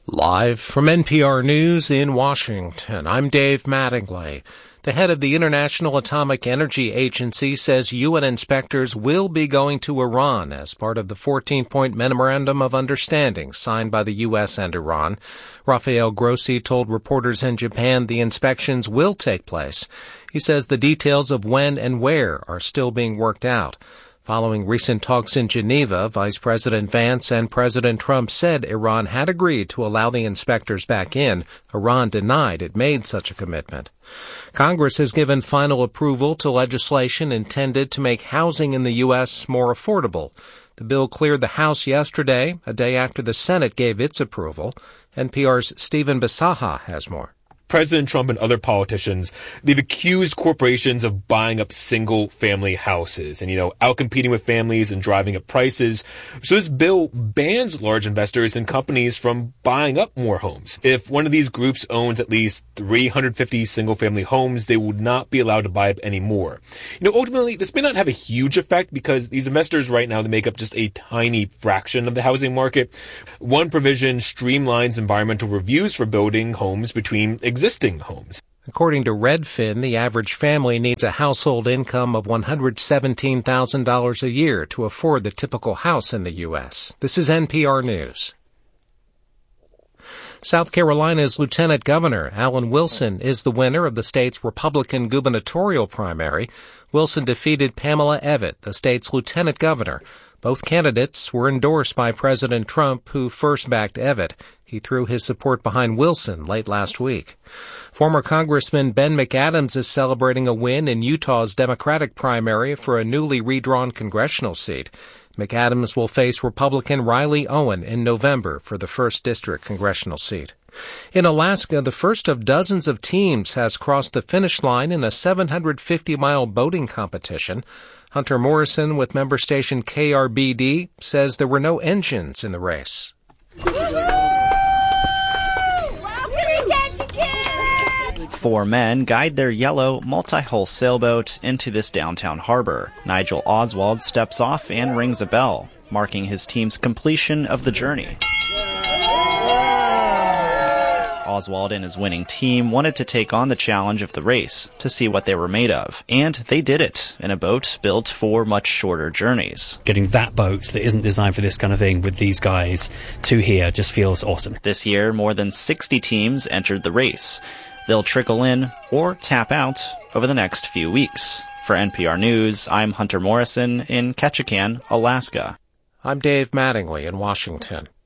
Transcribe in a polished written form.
Live from NPR News in Washington, I'm Dave Mattingly. The head of the International Atomic Energy Agency says UN inspectors will be going to Iran as part of the 14-point Memorandum of Understanding signed by the U.S. and Iran. Rafael Grossi told reporters in Japan the inspections will take place. He says the details of when and where are still being worked out. Following recent talks in Geneva, Vice President Vance and President Trump said Iran had agreed to allow the inspectors back in. Iran denied it made such a commitment. Congress has given final approval to legislation intended to make housing in the U.S. more affordable. The bill cleared the House yesterday, a day after the Senate gave its approval. NPR's Stephen Bisaha has more. President Trump and other politicians, they've accused corporations of buying up single-family houses and, outcompeting with families and driving up prices. So this bill bans large investors and companies from buying up more homes. If one of these groups owns at least 350 single-family homes, they would not be allowed to buy up any more. Ultimately, this may not have a huge effect because these investors right now, they make up just a tiny fraction of the housing market. One provision streamlines environmental reviews for building homes between existing homes. According to Redfin, the average family needs a household income of $117,000 a year to afford the typical house in the U.S. This is NPR News. South Carolina's Lieutenant Governor Alan Wilson is the winner of the state's Republican gubernatorial primary. Wilson defeated Pamela Evette, the state's lieutenant governor. Both candidates were endorsed by President Trump, who first backed Evette. He threw his support behind Wilson late last week. Former Congressman Ben McAdams is celebrating a win in Utah's Democratic primary for a newly redrawn congressional seat. McAdams will face Republican Riley Owen in November for the 1st District congressional seat. In Alaska, the first of dozens of teams has crossed the finish line in a 750-mile boating competition. Hunter Morrison with member station KRBD says there were no engines in the race. 4 men guide their yellow multi-hull sailboat into this downtown harbor. Nigel Oswald steps off and rings a bell, marking his team's completion of the journey. Oswald and his winning team wanted to take on the challenge of the race to see what they were made of. And they did it in a boat built for much shorter journeys. Getting that boat that isn't designed for this kind of thing with these guys to here just feels awesome. This year, more than 60 teams entered the race. They'll trickle in or tap out over the next few weeks. For NPR News, I'm Hunter Morrison in Ketchikan, Alaska. I'm Dave Mattingly in Washington.